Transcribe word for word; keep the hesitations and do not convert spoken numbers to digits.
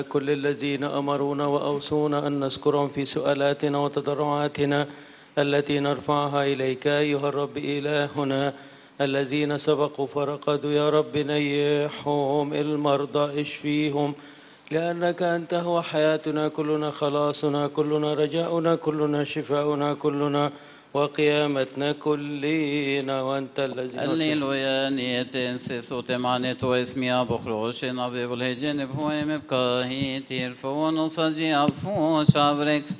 كل الذين أمرونا وأوصونا أن نذكرهم في سؤالاتنا وتضرعاتنا التي نرفعها إليك أيها الرب إلهنا. الذين سبقوا فرقدوا يا رب نيحهم، المرضى اشفيهم، لأنك أنت هو حياتنا، كلنا خلاصنا، كلنا رجاؤنا، كلنا شفاؤنا، كلنا وقيامتنا كلنا، وأنت الذي هللويا. نيتين سيسوت معناتو اسمي أبو خروشين أبي والهجين بهوي مبكاهي تيرفون وصجي أبفون شابريكس